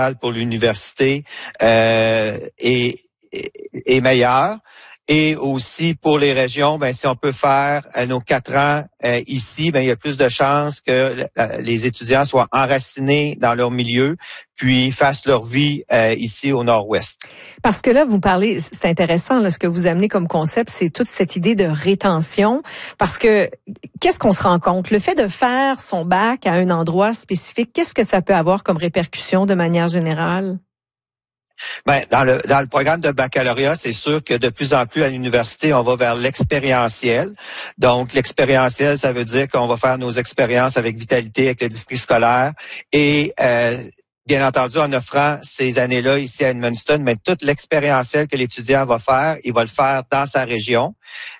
pour l'université est meilleure. Et aussi pour les régions, ben si on peut faire nos 4 ans ici, ben il y a plus de chances que les étudiants soient enracinés dans leur milieu, puis fassent leur vie ici au Nord-Ouest. Parce que là, vous parlez, c'est intéressant, là, ce que vous amenez comme concept, c'est toute cette idée de rétention. Parce que qu'est-ce qu'on se rend compte? Le fait de faire son bac à un endroit spécifique, qu'est-ce que ça peut avoir comme répercussion de manière générale? Ben, dans le programme de baccalauréat, c'est sûr que de plus en plus à l'université, on va vers l'expérientiel. Donc, l'expérientiel, ça veut dire qu'on va faire nos expériences avec vitalité, avec le district scolaire et bien entendu, en offrant ces années-là ici à Edmundston, mais toute l'expérientiel que l'étudiant va faire, il va le faire dans sa région.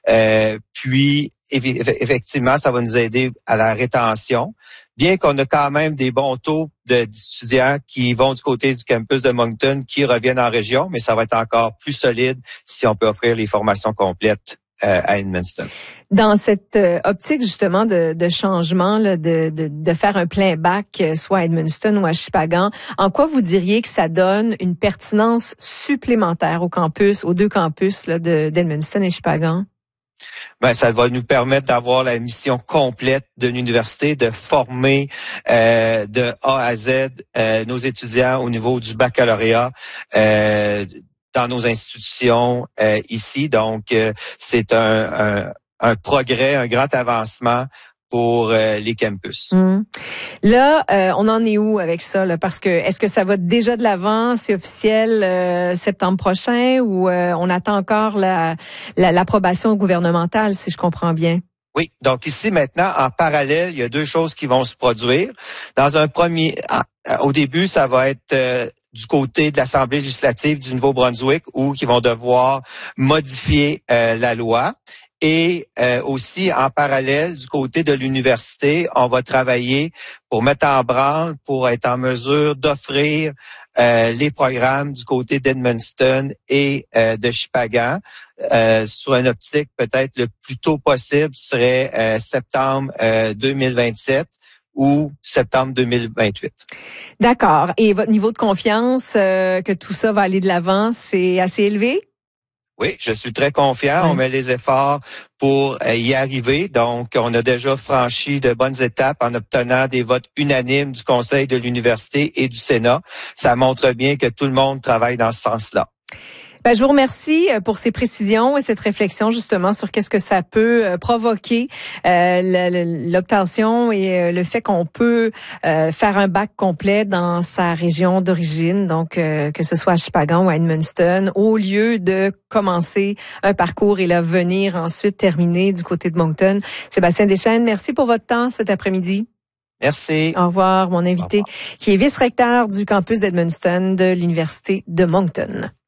Puis, effectivement, ça va nous aider à la rétention. Bien qu'on a quand même des bons taux d'étudiants qui vont du côté du campus de Moncton, qui reviennent en région, mais ça va être encore plus solide si on peut offrir les formations complètes à Edmundston. Dans cette optique justement de changement, là, de faire un plein bac, soit à Edmundston ou à Shippagan, en quoi vous diriez que ça donne une pertinence supplémentaire aux deux campus là, d'Edmundston et Shippagan? Ben, ça va nous permettre d'avoir la mission complète de l'université, de former de A à Z nos étudiants au niveau du baccalauréat dans nos institutions ici. Donc, c'est un progrès, un grand avancement pour les campus. Là, on en est où avec ça? Là? Parce que est-ce que ça va déjà de l'avant? C'est officiel septembre prochain ou on attend encore l'approbation gouvernementale, si je comprends bien? Oui, donc ici maintenant, en parallèle, il y a 2 choses qui vont se produire. Dans un premier, au début, ça va être du côté de l'Assemblée législative du Nouveau-Brunswick où ils vont devoir modifier la loi. Et aussi, en parallèle, du côté de l'université, on va travailler pour mettre en branle, pour être en mesure d'offrir les programmes du côté d'Edmundston et de Shippagan. Sur une optique peut-être le plus tôt possible serait septembre 2027 ou septembre 2028. D'accord. Et votre niveau de confiance que tout ça va aller de l'avant, c'est assez élevé? Oui, je suis très confiant. On met les efforts pour y arriver. Donc, on a déjà franchi de bonnes étapes en obtenant des votes unanimes du Conseil de l'Université et du Sénat. Ça montre bien que tout le monde travaille dans ce sens-là. Ben, je vous remercie pour ces précisions et cette réflexion justement sur qu'est-ce que ça peut provoquer l'obtention et le fait qu'on peut faire un bac complet dans sa région d'origine, donc que ce soit à Shippagan ou à Edmundston, au lieu de commencer un parcours et là venir ensuite terminer du côté de Moncton. Sébastien Deschênes, merci pour votre temps cet après-midi. Merci. Au revoir, mon invité qui est vice-recteur du campus d'Edmundston de l'Université de Moncton.